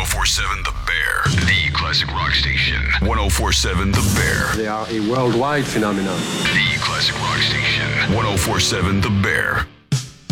1047 The Bear, the classic rock station. 1047 The Bear. They are a worldwide phenomenon. The classic rock station. 1047 The Bear.